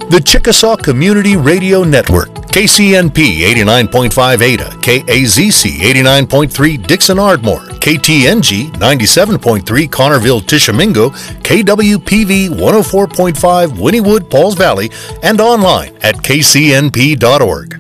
The Chickasaw Community Radio Network, KCNP 89.5 Ada, KAZC 89.3 Dixon Ardmore, KTNG 97.3 Connerville Tishomingo, KWPV 104.5 Wynnewood Pauls Valley, and online at kcnp.org.